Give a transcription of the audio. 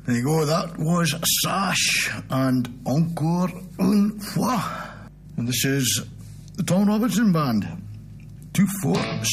There you go, that was Sash and Encore une fois. And this is the Tom Robertson Band. 2-4.